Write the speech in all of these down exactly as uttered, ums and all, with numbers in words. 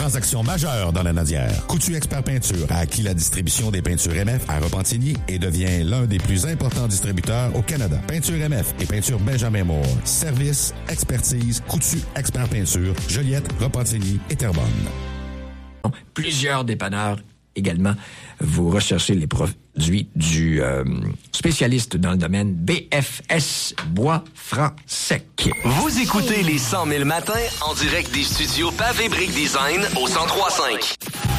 transaction majeure dans la Nadière. Coutu Expert Peinture a acquis la distribution des peintures M F à Repentigny et devient l'un des plus importants distributeurs au Canada. Peinture M F et peinture Benjamin Moore. Service, expertise, Coutu Expert Peinture, Joliette, Repentigny et Terrebonne. Plusieurs dépanneurs également. Vous recherchez les produits du euh, spécialiste dans le domaine B F S Bois Franc Sec. Vous écoutez les cent mille matins en direct des studios Pavé Brick Design au cent trois cinq.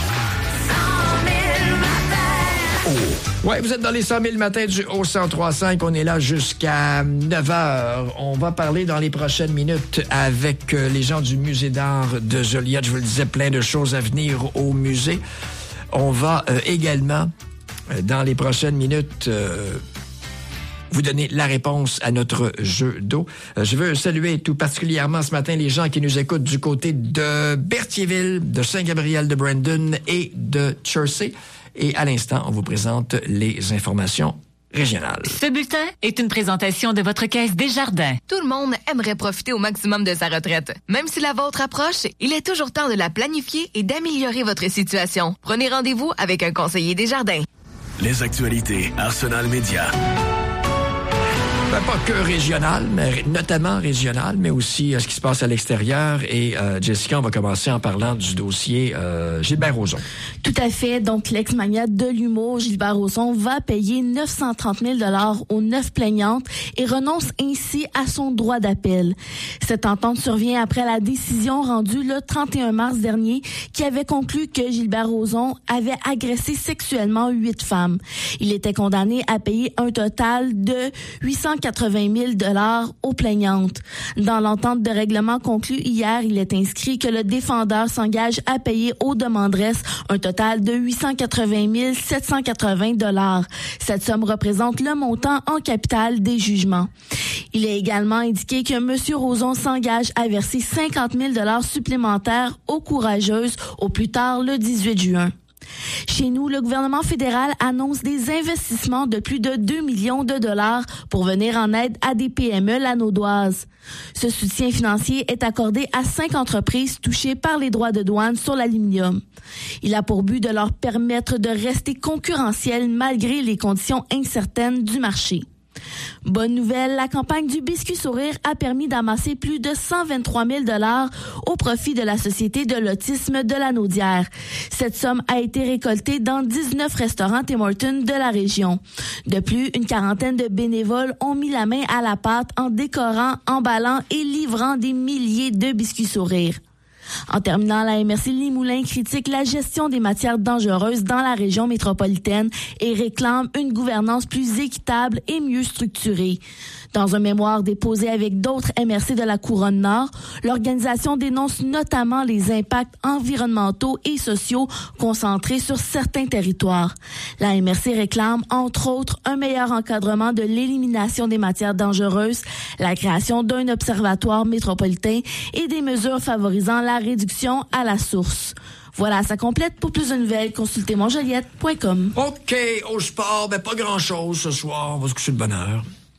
Oh. Ouais, vous êtes dans les cent mille matins du Haut cent trois cinq. On est là jusqu'à neuf heures. On va parler dans les prochaines minutes avec euh, les gens du Musée d'art de Joliette. Je vous le disais, plein de choses à venir au musée. On va euh, également, euh, dans les prochaines minutes, euh, vous donner la réponse à notre jeu d'eau. Euh, je veux saluer tout particulièrement ce matin les gens qui nous écoutent du côté de Berthierville, de Saint-Gabriel de Brandon et de Chersey. Et à l'instant, on vous présente les informations régionales. Ce bulletin est une présentation de votre Caisse Desjardins. Tout le monde aimerait profiter au maximum de sa retraite. Même si la vôtre approche, il est toujours temps de la planifier et d'améliorer votre situation. Prenez rendez-vous avec un conseiller Desjardins. Les actualités Arsenal Média. Ben, pas que régional, mais notamment régional, mais aussi euh, ce qui se passe à l'extérieur. Et euh, Jessica, on va commencer en parlant du dossier euh, Gilbert Rozon. Tout à fait. Donc, l'ex-magnate de l'humour, Gilbert Rozon, va payer neuf cent trente mille dollars aux neuf plaignantes et renonce ainsi à son droit d'appel. Cette entente survient après la décision rendue le trente et un mars dernier qui avait conclu que Gilbert Rozon avait agressé sexuellement huit femmes. Il était condamné à payer un total de huit cent quatre-vingt mille dollars aux plaignantes. Dans l'entente de règlement conclue hier, il est inscrit que le défendeur s'engage à payer aux demanderesses un total de huit cent quatre-vingt mille sept cent quatre-vingts dollars. Cette somme représente le montant en capital des jugements. Il est également indiqué que M. Rozon s'engage à verser cinquante mille dollars supplémentaires aux courageuses au plus tard le dix-huit juin. Chez nous, le gouvernement fédéral annonce des investissements de plus de deux millions de dollars pour venir en aide à des P M E lanaudoises. Ce soutien financier est accordé à cinq entreprises touchées par les droits de douane sur l'aluminium. Il a pour but de leur permettre de rester concurrentiels malgré les conditions incertaines du marché. Bonne nouvelle, la campagne du Biscuit Sourire a permis d'amasser plus de cent vingt-trois mille dollars au profit de la Société de l'autisme de la Naudière. Cette somme a été récoltée dans dix-neuf restaurants Tim Hortons de la région. De plus, une quarantaine de bénévoles ont mis la main à la pâte en décorant, emballant et livrant des milliers de Biscuits Sourire. En terminant, la M R C Limoulins critique la gestion des matières dangereuses dans la région métropolitaine et réclame une gouvernance plus équitable et mieux structurée. Dans un mémoire déposé avec d'autres M R C de la Couronne Nord, l'organisation dénonce notamment les impacts environnementaux et sociaux concentrés sur certains territoires. La M R C réclame, entre autres, un meilleur encadrement de l'élimination des matières dangereuses, la création d'un observatoire métropolitain et des mesures favorisant la réduction à la source. Voilà, ça complète. Pour plus de nouvelles, consultez mon joliette point com. OK, au sport, ben pas grand-chose ce soir. On va se coucher de bonne heure.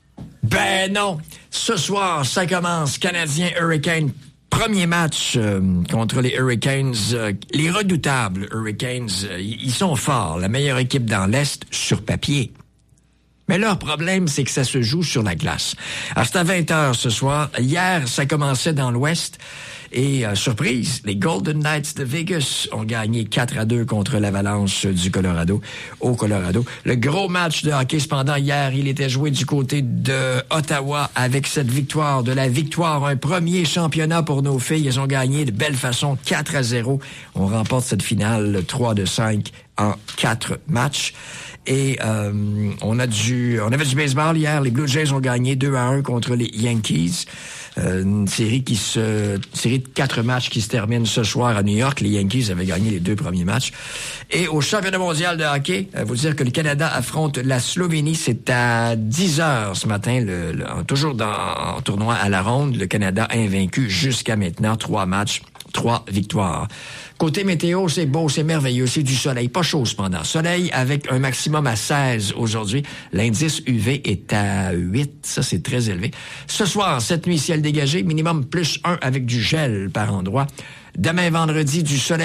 Ben non. Ce soir, ça commence. Canadien Hurricanes. Premier match euh, contre les Hurricanes. Euh, les redoutables Hurricanes, euh, ils sont forts. La meilleure équipe dans l'Est sur papier. Mais leur problème, c'est que ça se joue sur la glace. Alors, c'est à vingt heures ce soir. Hier, ça commençait dans l'Ouest. Et euh, surprise, les Golden Knights de Vegas ont gagné quatre à deux contre l'Avalanche du Colorado, au Colorado. Le gros match de hockey, cependant, hier, il était joué du côté de Ottawa avec cette victoire, de la victoire, un premier championnat pour nos filles. Elles ont gagné de belle façon, quatre à zéro. On remporte cette finale trois de cinq en quatre matchs. Et euh, on a du, on avait du baseball hier. Les Blue Jays ont gagné deux à un contre les Yankees. Euh, une série qui se, une série de quatre matchs qui se termine ce soir à New York. Les Yankees avaient gagné les deux premiers matchs. Et au championnat mondial de hockey, euh, vous dire que le Canada affronte la Slovénie. C'est à dix heures ce matin, le, le, toujours dans en tournoi à la ronde. Le Canada invaincu jusqu'à maintenant. Trois matchs, trois victoires. Côté météo, c'est beau, c'est merveilleux, c'est du soleil. Pas chaud cependant. Soleil avec un maximum à seize aujourd'hui. L'indice U V est à huit. Ça, c'est très élevé. Ce soir, cette nuit, ciel dégagé, minimum plus un avec du gel par endroit. Demain, vendredi, du soleil.